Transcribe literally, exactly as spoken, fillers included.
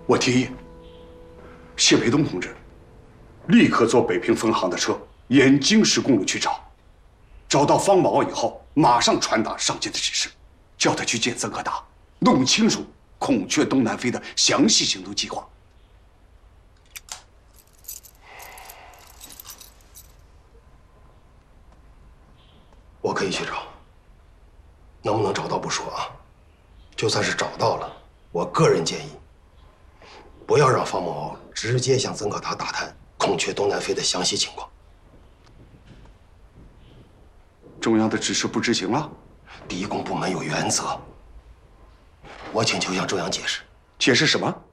我提议，谢培东同志立刻坐北平分行的车沿京石公路去找，找到方宝以后，马上传达上级的指示，叫他去见曾可达，弄清楚孔雀东南飞的详细行动计划。 我可以去找，能不能找到不说啊，就算是找到了，我个人建议，不要让方某直接向曾可达打探孔雀东南飞的详细情况。 中央的指示不执行了？ 敌工部门有原则，我请求向中央解释。 解释什么？